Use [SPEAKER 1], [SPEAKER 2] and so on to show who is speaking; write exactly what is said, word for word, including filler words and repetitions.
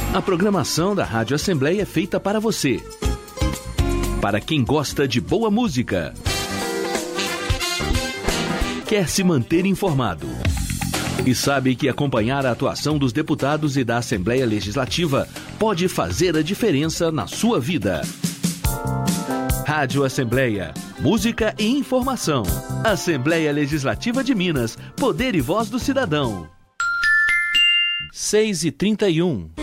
[SPEAKER 1] A programação da Rádio Assembleia é feita para você. Para quem gosta de boa música. Quer se manter informado. E sabe que acompanhar a atuação dos deputados e da Assembleia Legislativa pode fazer a diferença na sua vida. Rádio Assembleia. Música e informação. Assembleia Legislativa de Minas. Poder e voz do cidadão. seis e trinta e um.